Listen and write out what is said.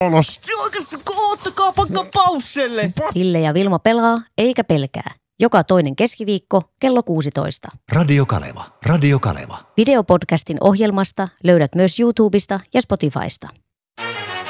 Oikeasti, ottakaa pakka pausselle. Ville ja Vilma pelaa, eikä pelkää. Joka toinen keskiviikko kello 16. Radio Kaleva. Radio Kaleva. Videopodcastin ohjelmasta löydät myös YouTubesta ja Spotifysta.